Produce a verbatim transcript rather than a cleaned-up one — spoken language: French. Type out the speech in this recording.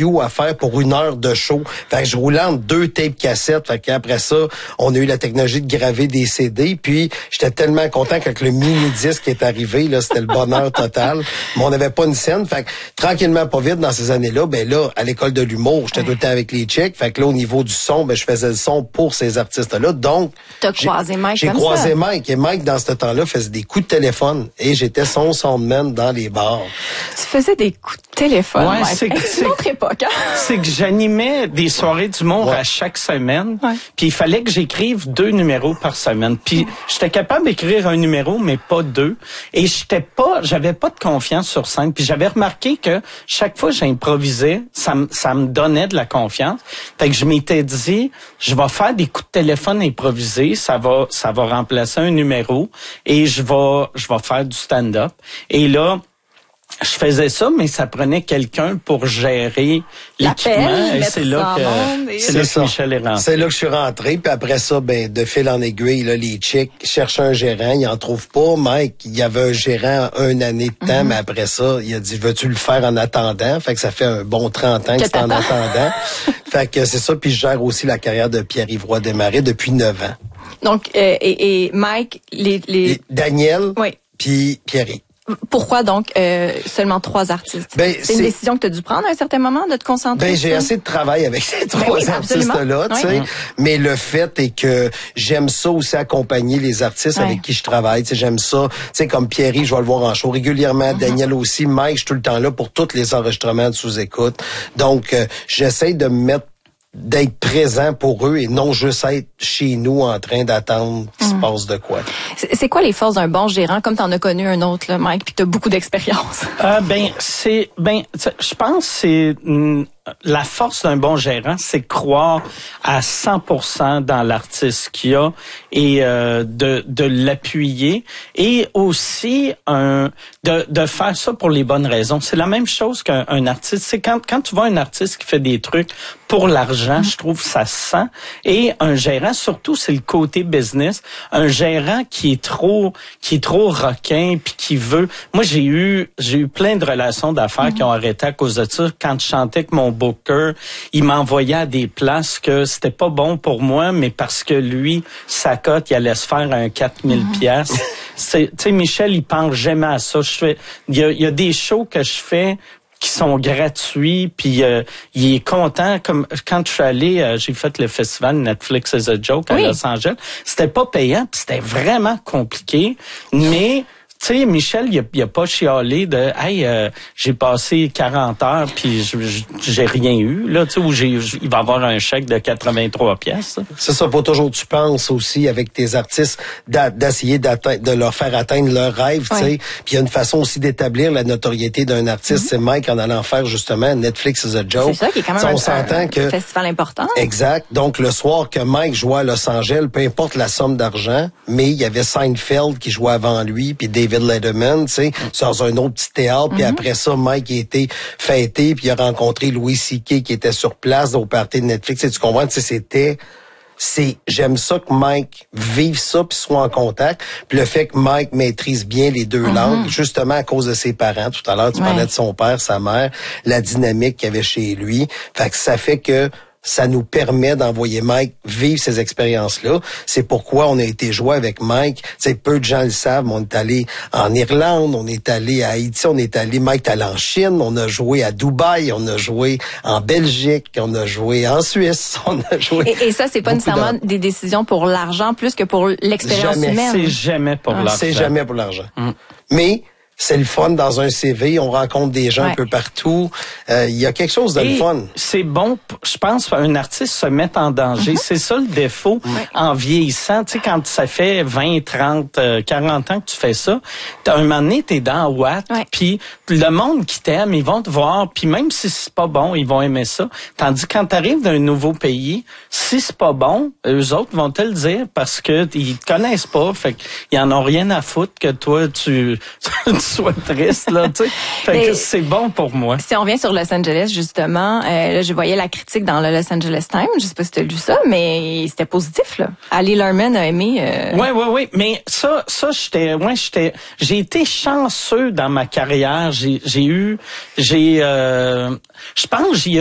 cue à faire pour une heure de show. Fait que je roulais en deux tapes cassettes. Fait qu'après ça, on a eu la technologie de graver des C D. Puis j'étais tellement content quand le mini-disque est arrivé, là, c'était le bonheur total. Mais on n'avait pas une scène. Fait que tranquillement, pas vite, dans ces années-là, ben là, à l'école de l'humour, j'étais tout le temps avec les chicks. Fait que là, au niveau du son, ben je faisais le son pour ces artistes-là. Donc, t'as croisé Mike j'ai comme croisé ça. Mike. Et Mike, dans ce temps-là, faisait des coups de téléphone. Et j'étais son soundman dans les bars. Tu faisais des coups de téléphone. Ouais, Mike. c'est que- Hey, c'est une autre époque, hein? C'est que j'animais des soirées d'humour Ouais. à chaque semaine. Ouais. Puis il fallait que j'écrive deux numéros par semaine. Puis j'étais capable d'écrire un numéro, mais pas deux. Et j'étais pas, j'avais pas de confiance sur scène. Puis j'avais remarqué que chaque fois que j'improvisais, ça me, ça me donnait de la confiance. Fait que je m'étais dit, je vais faire des coups de téléphone improvisés. Ça va, ça va remplacer un numéro. Et je vais, je vais faire du stand-up. Et là, je faisais ça, mais ça prenait quelqu'un pour gérer L'appel, l'équipement. Et mettre c'est ça là en que, onde et- c'est là que ça. Michel est rentré. C'est là que je suis rentré. Puis après ça, ben de fil en aiguille, là, les chicks cherchent un gérant. Ils en trouvent pas. Mike, il y avait un gérant une année de temps, Mm-hmm. mais après ça, il a dit, veux-tu le faire en attendant? Fait que ça fait un bon trente ans que, Que c'est en t'attends. attendant. Fait que c'est ça. Puis je gère aussi la carrière de Pierre-Yves Roy Desmarais depuis neuf ans. Donc, euh, et, et Mike, les... les... Et Daniel, Oui. puis Pierre-Yves. Pourquoi donc euh, seulement trois artistes? Ben, c'est une c'est- décision que tu as dû prendre à un certain moment de te concentrer? Ben, j'ai sur- assez de travail avec ces trois oui, absolument. artistes-là, tu sais. Oui. Mais le fait est que j'aime ça aussi accompagner les artistes Ouais. avec qui je travaille. Tu sais, j'aime ça. Tu sais, comme Pierre, je vais le voir en show régulièrement. Mm-hmm. Daniel aussi. Mike, je suis tout le temps là pour tous les enregistrements de sous-écoute. Donc, euh, j'essaie de me mettre d'être présent pour eux et non juste être chez nous en train d'attendre qu'il se passe de quoi. C'est c'est quoi les forces d'un bon gérant, comme tu en as connu un autre, là, Mike, puis tu as beaucoup d'expérience? Euh, ben c'est ben t'sais, je pense que c'est mm, la force d'un bon gérant, c'est croire à cent pour cent dans l'artiste qu'il y a et euh, de de l'appuyer et aussi un de de faire ça pour les bonnes raisons. C'est la même chose qu'un un artiste. C'est quand quand tu vois un artiste qui fait des trucs pour l'argent, je trouve ça se sent. Et un gérant, surtout, c'est le côté business. Un gérant qui est trop, qui est trop requin puis qui veut. Moi, j'ai eu, j'ai eu plein de relations d'affaires mm-hmm. qui ont arrêté à cause de ça. Quand je chantais avec mon booker, il m'envoyait à des places que c'était pas bon pour moi, mais parce que lui, sa cote, il allait se faire un quatre mille piastres. C'est, tu sais, Michel, il pense jamais à ça. Je fais, il y a, il y a des shows que je fais qui sont gratuits, puis euh, il est content. Comme quand je suis allé, euh, j'ai fait le festival Netflix is a Joke à oui. Los Angeles. C'était pas payant, puis c'était vraiment compliqué, mais tu sais, Michel, il a, il a pas chialé de « Hey, euh, j'ai passé quarante heures puis j'ai rien eu. » Là, tu sais, où j'ai, il va avoir un chèque de quatre-vingt-trois piastres. C'est ça, faut toujours tu penses aussi avec tes artistes d'a, d'essayer d'atteindre, de leur faire atteindre leurs rêves, tu sais. Ouais. Puis il y a une façon aussi d'établir la notoriété d'un artiste. Mm-hmm. C'est Mike en allant faire justement Netflix is a Joke. C'est ça qui est quand même T'sais, un, on s'entend un, que un festival important. Exact. Donc le soir que Mike jouait à Los Angeles, peu importe la somme d'argent, mais il y avait Seinfeld qui jouait avant lui, puis David Letterman. Tu sais, dans un autre petit théâtre, puis mm-hmm. après ça, Mike a été fêté, puis il a rencontré Louis C K qui était sur place au party de Netflix. Tu comprends? Tu sais, c'était... c'est j'aime ça que Mike vive ça puis soit en contact. Puis le fait que Mike maîtrise bien les deux mm-hmm. langues, justement à cause de ses parents. Tout à l'heure, tu ouais. parlais de son père, sa mère, la dynamique qu'il y avait chez lui. Fait que ça fait que ça nous permet d'envoyer Mike vivre ces expériences-là. C'est pourquoi on a été joué avec Mike. Tu sais, peu de gens le savent, mais on est allé en Irlande, on est allé à Haïti, on est allé, Mike est allé en Chine, on a joué à Dubaï, on a joué en Belgique, on a joué en Suisse, on a joué... Et, et ça, c'est pas nécessairement de... des décisions pour l'argent plus que pour l'expérience jamais. humaine. C'est jamais pour ah. l'argent. C'est jamais pour l'argent. Mm. Mais... c'est le fun dans un C V, on rencontre des gens ouais. un peu partout. Il euh, y a quelque chose de Et le fun. C'est bon, je pense qu'un artiste se met en danger. Mm-hmm. C'est ça le défaut ouais. en vieillissant. Tu sais, quand ça fait vingt, trente, quarante ans que tu fais ça, t'as un moment donné, t'es dans Watt, ouais. puis le monde qui t'aime, ils vont te voir, puis même si c'est pas bon, ils vont aimer ça. Tandis que quand t'arrives d'un nouveau pays, si c'est pas bon, eux autres vont te le dire parce que ils te connaissent pas, fait qu'ils en ont rien à foutre que toi, tu... soit triste, là, tu sais. Fait Mais que c'est bon pour moi. Si on revient sur Los Angeles, justement, euh, là, je voyais la critique dans le Los Angeles Times, je sais pas si tu as lu ça, mais c'était positif, là. Ali Lerman a aimé... Euh... Oui, oui, oui, mais ça, ça, j'étais, ouais, j'étais, j'ai été chanceux dans ma carrière, j'ai, j'ai eu, j'ai, euh, je pense, j'y